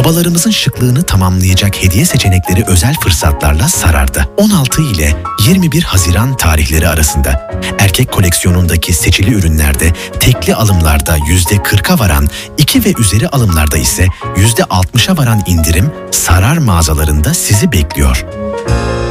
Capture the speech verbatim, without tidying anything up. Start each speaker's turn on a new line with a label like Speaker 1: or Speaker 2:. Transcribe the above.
Speaker 1: Babalarımızın şıklığını tamamlayacak hediye seçenekleri özel fırsatlarla sarardı. on altı ile yirmi bir Haziran tarihleri arasında erkek koleksiyonundaki seçili ürünlerde tekli alımlarda yüzde kırka varan, iki ve üzeri alımlarda ise yüzde altmışa varan indirim Sarar mağazalarında sizi bekliyor.